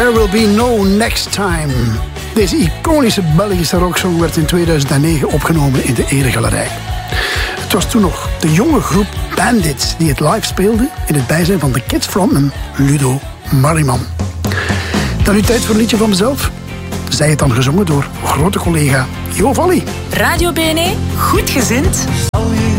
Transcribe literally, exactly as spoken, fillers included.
There Will Be No Next Time. Deze iconische Belgische rocksong werd in tweeduizend negen opgenomen in de Eregalerij. Het was toen nog de jonge groep Bandits die het live speelde in het bijzijn van de Kids frontman Ludo Marriman. Dan nu tijd voor een liedje van mezelf. Zij het dan gezongen door grote collega Jo Valli. Radio B N E, goed gezind.